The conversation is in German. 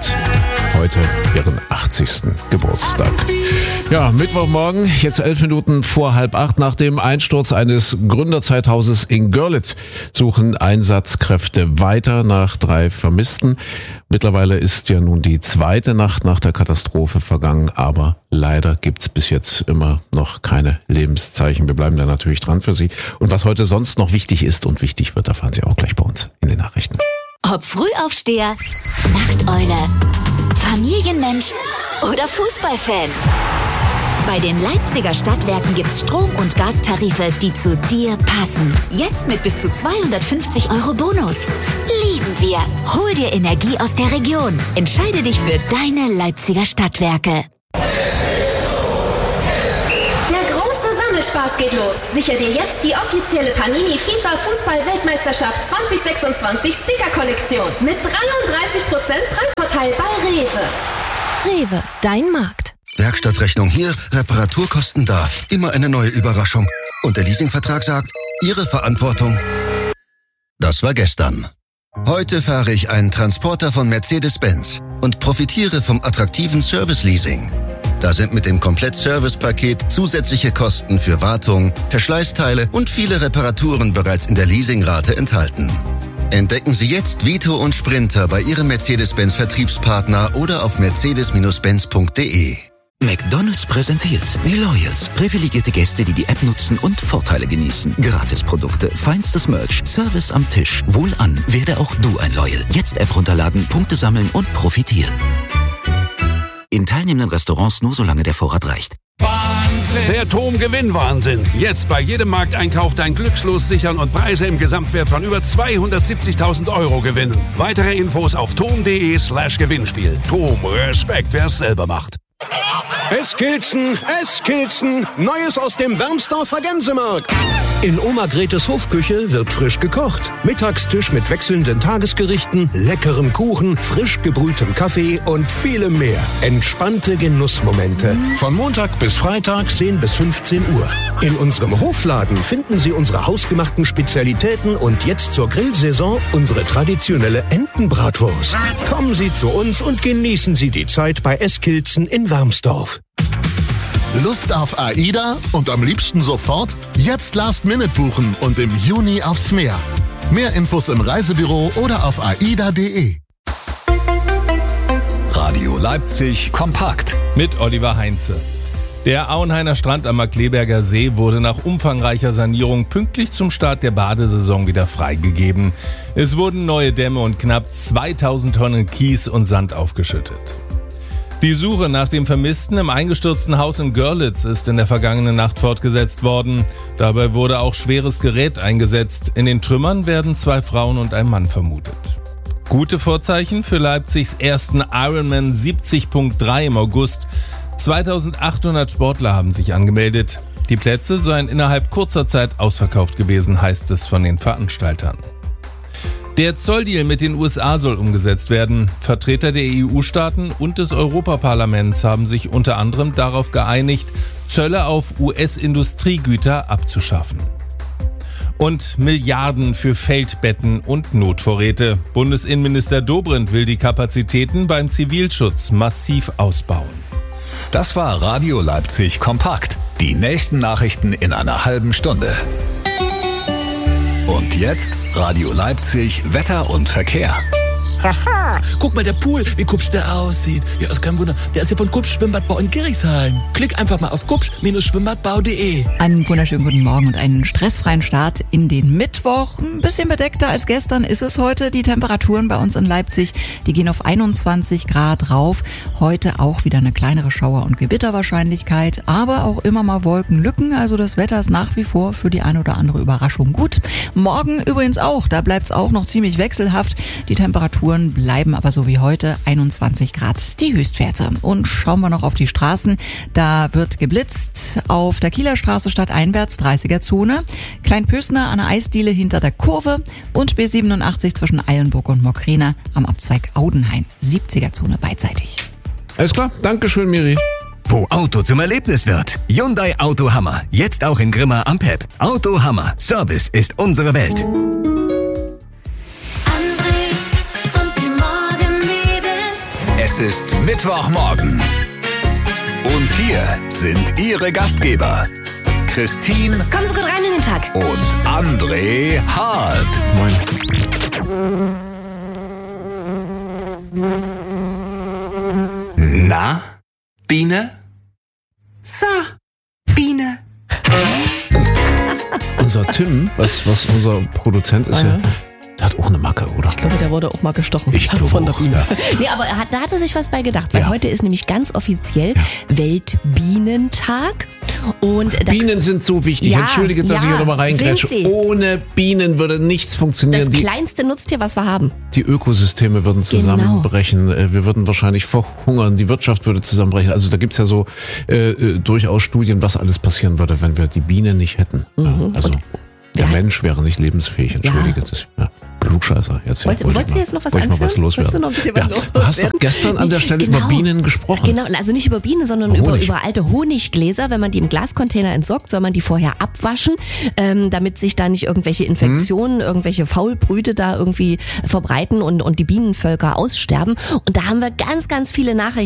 feiert heute ihren 80. Geburtstag. Ja, Mittwochmorgen, jetzt 11 Minuten vor 7:30 nach dem Einsturz eines Gründerzeithauses in Görlitz suchen Einsatzkräfte weiter nach 3 Vermissten. Mittlerweile ist ja nun die zweite Nacht nach der Katastrophe vergangen, aber leider gibt's bis jetzt immer noch keine Lebenszeichen. Wir bleiben da natürlich dran für Sie. Und was heute sonst noch wichtig ist und wichtig wird, erfahren Sie auch gleich bei uns in den Nachrichten. Ob Frühaufsteher, Nachteule, Familienmensch oder Fußballfan. Bei den Leipziger Stadtwerken gibt's Strom- und Gastarife, die zu dir passen. Jetzt mit bis zu 250 € Bonus. Lieben wir. Hol dir Energie aus der Region. Entscheide dich für deine Leipziger Stadtwerke. Spaß geht los. Sicher dir jetzt die offizielle Panini FIFA Fußball-Weltmeisterschaft 2026 Sticker-Kollektion mit 33% Preisvorteil bei Rewe. Rewe, dein Markt. Werkstattrechnung hier, Reparaturkosten da. Immer eine neue Überraschung. Und der Leasingvertrag sagt, Ihre Verantwortung. Das war gestern. Heute fahre ich einen Transporter von Mercedes-Benz und profitiere vom attraktiven Service-Leasing. Da sind mit dem Komplett-Service-Paket zusätzliche Kosten für Wartung, Verschleißteile und viele Reparaturen bereits in der Leasingrate enthalten. Entdecken Sie jetzt Vito und Sprinter bei Ihrem Mercedes-Benz-Vertriebspartner oder auf mercedes-benz.de. McDonald's präsentiert die Loyals. Privilegierte Gäste, die die App nutzen und Vorteile genießen. Gratisprodukte, feinstes Merch, Service am Tisch. Wohlan, werde auch du ein Loyal. Jetzt App runterladen, Punkte sammeln und profitieren. In teilnehmenden Restaurants nur solange der Vorrat reicht. Der TOM-Gewinnwahnsinn. Jetzt bei jedem Markteinkauf dein Glückslos sichern und Preise im Gesamtwert von über 270.000 € gewinnen. Weitere Infos auf tom.de/Gewinnspiel. TOM, Respekt, wer es selber macht. Eskilzen, Neues aus dem Wermsdorfer Gänsemarkt. In Oma Gretes Hofküche wird frisch gekocht. Mittagstisch mit wechselnden Tagesgerichten, leckerem Kuchen, frisch gebrühtem Kaffee und vielem mehr. Entspannte Genussmomente. Von Montag bis Freitag 10 bis 15 Uhr. In unserem Hofladen finden Sie unsere hausgemachten Spezialitäten und jetzt zur Grillsaison unsere traditionelle Entenbratwurst. Kommen Sie zu uns und genießen Sie die Zeit bei Eskilzen in Wermsdorf. Lust auf AIDA und am liebsten sofort? Jetzt Last-Minute buchen und im Juni aufs Meer. Mehr Infos im Reisebüro oder auf aida.de. Radio Leipzig kompakt mit Oliver Heinze. Der Auenhainer Strand am Markkleeberger See wurde nach umfangreicher Sanierung pünktlich zum Start der Badesaison wieder freigegeben. Es wurden neue Dämme und knapp 2000 Tonnen Kies und Sand aufgeschüttet. Die Suche nach dem Vermissten im eingestürzten Haus in Görlitz ist in der vergangenen Nacht fortgesetzt worden. Dabei wurde auch schweres Gerät eingesetzt. In den Trümmern werden 2 Frauen und ein Mann vermutet. Gute Vorzeichen für Leipzigs ersten Ironman 70.3 im August. 2800 Sportler haben sich angemeldet. Die Plätze seien innerhalb kurzer Zeit ausverkauft gewesen, heißt es von den Veranstaltern. Der Zolldeal mit den USA soll umgesetzt werden. Vertreter der EU-Staaten und des Europaparlaments haben sich unter anderem darauf geeinigt, Zölle auf US-Industriegüter abzuschaffen. Und Milliarden für Feldbetten und Notvorräte. Bundesinnenminister Dobrindt will die Kapazitäten beim Zivilschutz massiv ausbauen. Das war Radio Leipzig kompakt. Die nächsten Nachrichten in einer halben Stunde. Und jetzt Radio Leipzig Wetter und Verkehr. Haha, guck mal, der Pool, wie kupsch der aussieht. Ja, ist kein Wunder, der ist ja von Kupsch Schwimmbadbau in Gerichshain. Klick einfach mal auf kupsch-schwimmbadbau.de. Einen wunderschönen guten Morgen und einen stressfreien Start in den Mittwoch. Ein bisschen bedeckter als gestern ist es heute. Die Temperaturen bei uns in Leipzig, die gehen auf 21 Grad rauf. Heute auch wieder eine kleinere Schauer- und Gewitterwahrscheinlichkeit, aber auch immer mal Wolkenlücken. Also das Wetter ist nach wie vor für die eine oder andere Überraschung gut. Morgen übrigens auch, da bleibt es auch noch ziemlich wechselhaft. Die Temperaturen bleiben aber so wie heute 21 Grad die Höchstwerte. Und schauen wir noch auf die Straßen. Da wird geblitzt auf der Kieler Straße stadteinwärts 30er-Zone, Kleinpösner an der Eisdiele hinter der Kurve und B87 zwischen Eilenburg und Mockrena am Abzweig Audenhain 70er-Zone beidseitig. Alles klar, Dankeschön, Miri. Wo Auto zum Erlebnis wird. Hyundai Auto Hammer. Jetzt auch in Grimma am Pep. Auto Hammer. Service ist unsere Welt. Es ist Mittwochmorgen. Und hier sind Ihre Gastgeber, Christine. Kommen Sie gut rein in den Tag. Und André Hart. Moin. Na, Biene? Biene. Unser Tim, was unser Produzent ist, ja, der hat auch eine Macke, oder? Ich glaube, der wurde auch mal gestochen. Ich glaube von der auch, Biene. ja. Nee, aber da hat er sich was bei gedacht, weil Ja. heute ist nämlich ganz offiziell Weltbienentag. Und da Bienen sind so wichtig. Ja, Entschuldige, dass ich hier nochmal reingrätsche. sind sie. Ohne Bienen würde nichts funktionieren. das kleinste Nutztier, was wir haben. Die Ökosysteme würden zusammenbrechen. Wir würden wahrscheinlich verhungern. Die Wirtschaft würde zusammenbrechen. Also da gibt's ja so durchaus Studien, was alles passieren würde, wenn wir die Bienen nicht hätten. Also der Mensch wäre nicht lebensfähig. Entschuldige. Das, Klugscheißer. Jetzt Wolltest du jetzt noch was anführen? anführen? Wolltest du noch ein bisschen was loswerden? Du hast doch gestern an der Stelle über Bienen gesprochen. Genau, also nicht über Bienen, sondern Honig. über alte Honiggläser. Wenn man die im Glascontainer entsorgt, soll man die vorher abwaschen, damit sich da nicht irgendwelche Infektionen, irgendwelche Faulbrüte da irgendwie verbreiten und die Bienenvölker aussterben. Und da haben wir ganz, ganz viele Nachrichten